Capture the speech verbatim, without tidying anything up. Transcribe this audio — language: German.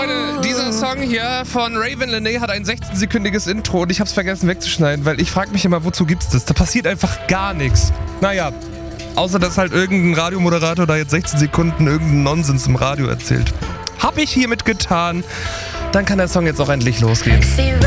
Leute, dieser Song hier von Raven Lené hat ein sechzehn-sekündiges Intro und ich hab's vergessen wegzuschneiden, weil ich frag mich immer, wozu gibt's das? Da passiert einfach gar nichts. Naja, außer dass halt irgendein Radiomoderator da jetzt sechzehn Sekunden irgendeinen Nonsens im Radio erzählt. Hab ich hiermit getan. Dann kann der Song jetzt auch endlich losgehen.